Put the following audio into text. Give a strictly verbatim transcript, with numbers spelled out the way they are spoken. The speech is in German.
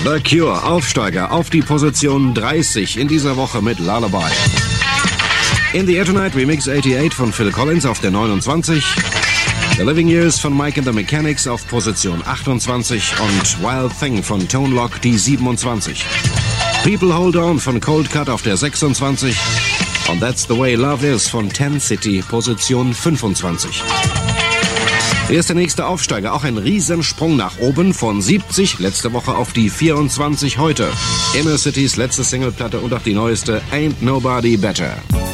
The Cure, Aufsteiger auf die Position dreißig in dieser Woche mit Lullaby. In the Air Tonight Remix achtundachtzig von Phil Collins auf der neunundzwanzig. The Living Years von Mike and the Mechanics auf Position achtundzwanzig und Wild Thing von Tone Loc die siebenundzwanzig. People Hold On von Cold Cut auf der sechsundzwanzig und That's the Way Love Is von Ten City, Position fünfundzwanzig. Hier ist der nächste Aufsteiger, auch ein Riesensprung nach oben von siebzig letzte Woche auf die vierundzwanzig heute. Inner Citys letzte Singleplatte und auch die neueste Ain't Nobody Better.